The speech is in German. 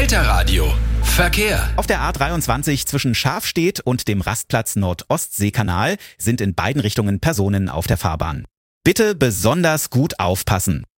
Delta Radio. Verkehr. Auf der A23 zwischen Schafstedt und dem Rastplatz Nord-Ostsee-Kanal sind in beiden Richtungen Personen auf der Fahrbahn. Bitte besonders gut aufpassen.